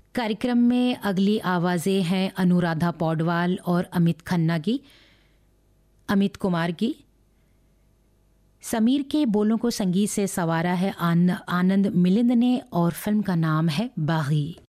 कार्यक्रम में अगली आवाज़ें हैं अनुराधा पौडवाल और अमित खन्ना की, अमित कुमार की। समीर के बोलों को संगीत से संवारा है आनंद मिलिंद ने और फिल्म का नाम है बागी।